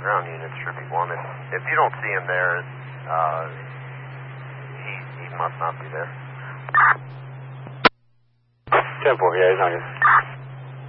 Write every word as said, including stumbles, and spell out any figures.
ground units should be one. If, if you don't see him there, uh, he, he must not be there. ten four, yeah, he's not here.